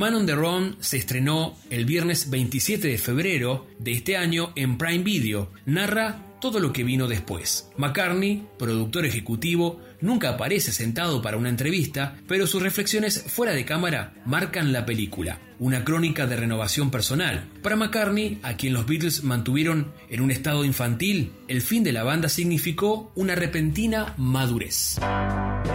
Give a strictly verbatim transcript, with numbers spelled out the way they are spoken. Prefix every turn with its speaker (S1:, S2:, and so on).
S1: Man on the Run se estrenó el viernes veintisiete de febrero de este año en Prime Video. Narra todo lo que vino después. McCartney, productor ejecutivo, nunca aparece sentado para una entrevista, pero sus reflexiones fuera de cámara marcan la película. Una crónica de renovación personal. Para McCartney, a quien los Beatles mantuvieron en un estado infantil, el fin de la banda significó una repentina madurez.